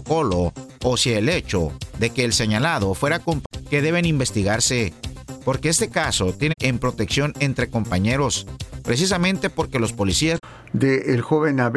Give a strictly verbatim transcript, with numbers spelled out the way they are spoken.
protocolo o si el hecho de que el señalado fuera compañero que deben investigarse, porque este caso tiene en protección entre compañeros, precisamente porque los policías del joven Abel